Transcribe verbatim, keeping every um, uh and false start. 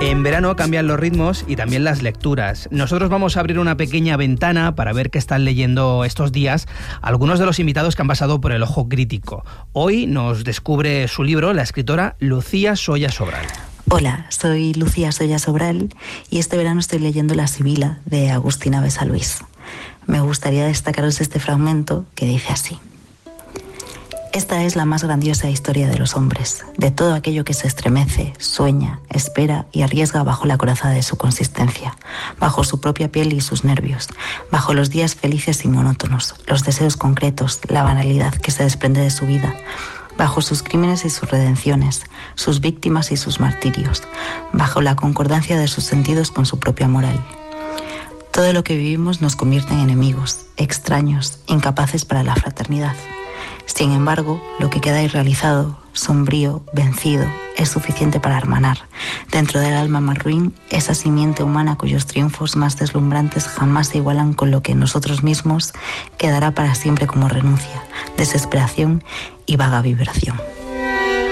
En verano cambian los ritmos y también las lecturas. Nosotros vamos a abrir una pequeña ventana para ver qué están leyendo estos días algunos de los invitados que han pasado por el ojo crítico. Hoy nos descubre su libro la escritora Lucía Soya Sobral. Hola, soy Lucía Soya Sobral y este verano estoy leyendo La Sibila de Agustina Besa Luis. Me gustaría destacaros este fragmento que dice así. Esta es la más grandiosa historia de los hombres, de todo aquello que se estremece, sueña, espera y arriesga bajo la coraza de su consistencia, bajo su propia piel y sus nervios, bajo los días felices y monótonos, los deseos concretos, la banalidad que se desprende de su vida, bajo sus crímenes y sus redenciones, sus víctimas y sus martirios, bajo la concordancia de sus sentidos con su propia moral. Todo lo que vivimos nos convierte en enemigos, extraños, incapaces para la fraternidad. Sin embargo, lo que queda irrealizado, sombrío, vencido, es suficiente para hermanar, dentro del alma más ruin, esa simiente humana cuyos triunfos más deslumbrantes jamás se igualan con lo que en nosotros mismos quedará para siempre como renuncia, desesperación y vaga vibración.